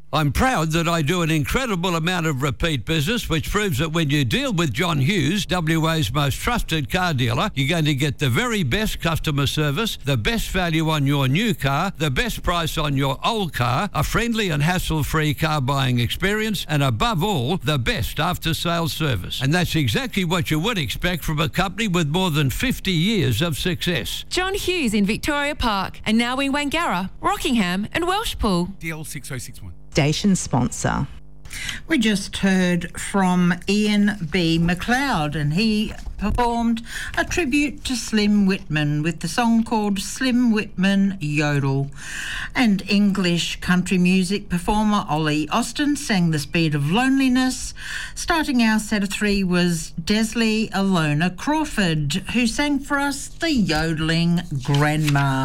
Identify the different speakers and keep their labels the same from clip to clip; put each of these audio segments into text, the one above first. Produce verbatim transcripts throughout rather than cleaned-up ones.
Speaker 1: I'm proud that I do an incredible amount of repeat business, which proves that when you deal with John Hughes, W A's most trusted car dealer, you're going to get the very best customer service, the best value on your new car, the best price on your old car, a friendly and hassle-free car buying experience, and above all, the best after-sales service. And that's exactly what you would expect from a company with more than fifty years of success.
Speaker 2: John Hughes in Victoria Park, and now in Wangara, Rockingham and Welshpool.
Speaker 3: D L six oh six one.
Speaker 4: Station sponsor.
Speaker 5: We just heard from Ian B. McLeod, and he performed a tribute to Slim Whitman with the song called Slim Whitman Yodel. And English country music performer Ollie Austin sang The Speed of Loneliness. Starting our set of three was Desley Alona Crawford, who sang for us The Yodeling Grandma.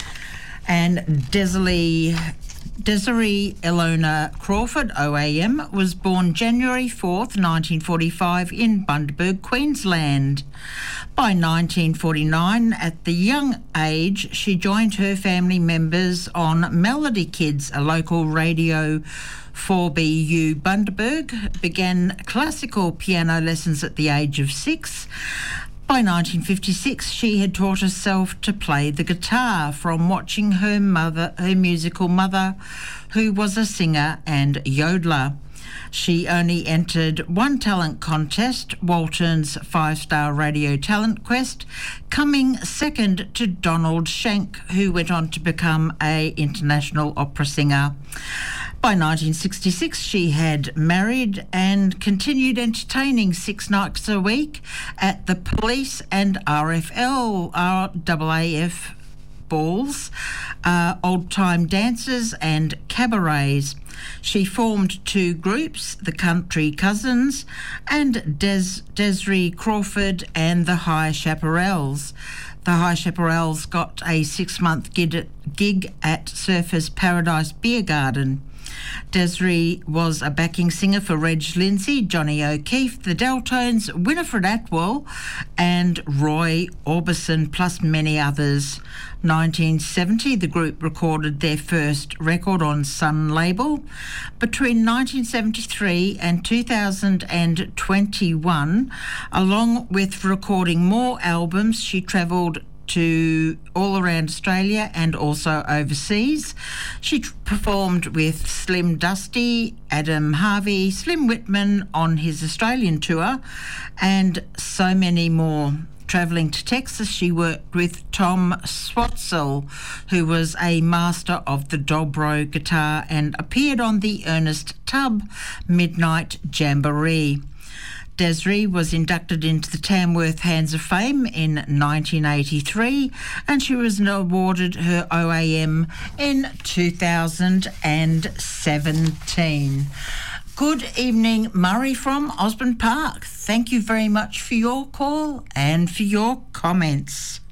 Speaker 5: And Desley... Desiree Elona Crawford, O A M, was born January fourth, nineteen forty-five in Bundaberg, Queensland. By nineteen forty-nine, at the young age, she joined her family members on Melody Kids, a local radio four B U Bundaberg, began classical piano lessons at the age of six. By nineteen fifty-six, she had taught herself to play the guitar from watching her mother, her musical mother, who was a singer and yodeler. She only entered one talent contest, Walton's five-star radio talent quest, coming second to Donald Shank, who went on to become an international opera singer. By nineteen sixty-six, she had married and continued entertaining six nights a week at the Police and R F L, R A A F balls, uh, old-time dances and cabarets. She formed two groups, the Country Cousins and Des- Desiree Crawford and the High Chaparrals. The High Chaparrals got a six-month gig at, gig at Surfers Paradise Beer Garden. Desiree was a backing singer for Reg Lindsay, Johnny O'Keefe, the Deltones, Winifred Atwell and Roy Orbison, plus many others. nineteen seventy, the group recorded their first record on Sun label. Between nineteen seventy-three and two thousand twenty-one, along with recording more albums, she travelled to all around Australia and also overseas. She t- performed with Slim Dusty, Adam Harvey, Slim Whitman on his Australian tour, and so many more. Travelling to Texas, she worked with Tom Swatzel, who was a master of the dobro guitar and appeared on the Ernest Tubb Midnight Jamboree. Desiree was inducted into the Tamworth Hands of Fame in nineteen eighty-three, and she was awarded her O A M in two thousand seventeen. Good evening, Murray from Osborne Park. Thank you very much for your call and for your comments.